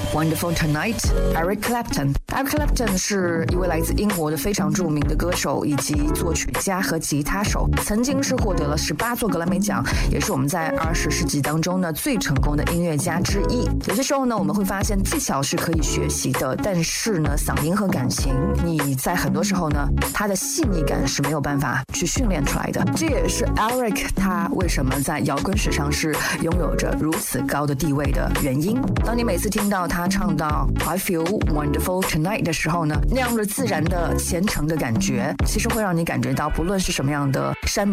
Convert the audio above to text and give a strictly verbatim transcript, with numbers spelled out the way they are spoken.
Wonderful Tonight Eric Clapton。 Eric Clapton 是一位来自英国的非常著名的歌手以及作曲家和吉他手，曾经是获得了十八座格莱美奖，也是我们在二十世纪当中呢最成功的音乐家之一。有些时候呢，我们会发现技巧是可以学习的，但是呢，嗓音和感情，你在很多时候呢，他的细腻感是没有办法去训练出来的。这也是 Eric 他为什么在摇滚史上是拥有着如此高的地位的原因。当你每次听到他唱到 I feel wonderful tonight 的时候呢，那样的自然的虔诚的感觉，其实会让你感觉到，不论是什么样的山